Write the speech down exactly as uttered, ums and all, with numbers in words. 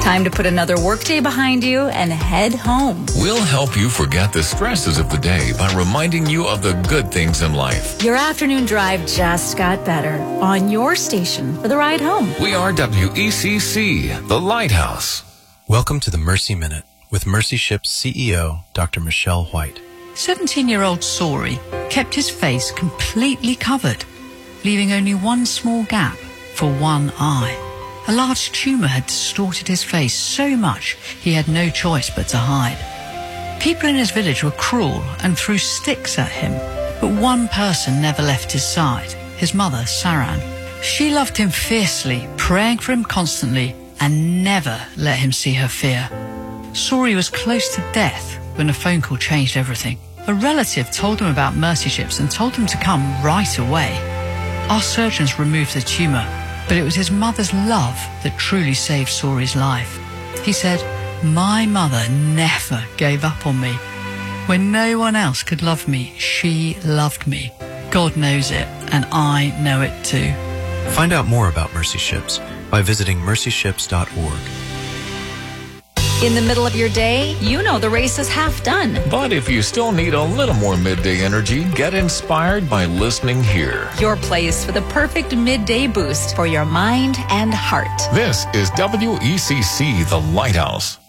Time to put another workday behind you and head home. We'll help you forget the stresses of the day by reminding you of the good things in life. Your afternoon drive just got better on your station for the ride home. We are W E C C, the Lighthouse. Welcome to the Mercy Minute with Mercy Ships C E O, Doctor Michelle White. seventeen-year-old Sori kept his face completely covered, leaving only one small gap for one eye. A large tumour had distorted his face so much he had no choice but to hide. People in his village were cruel and threw sticks at him, but one person never left his side, his mother, Saran. She loved him fiercely, praying for him constantly, and never let him see her fear. Sori was close to death when a phone call changed everything. A relative told him about Mercy Ships and told him to come right away. Our surgeons removed the tumour, but it was his mother's love that truly saved Sori's life. He said, "My mother never gave up on me. When no one else could love me, she loved me. God knows it, and I know it too." Find out more about Mercy Ships by visiting mercy ships dot org. In the middle of your day, you know the race is half done. But if you still need a little more midday energy, get inspired by listening here. Your place for the perfect midday boost for your mind and heart. This is W E C C, the Lighthouse.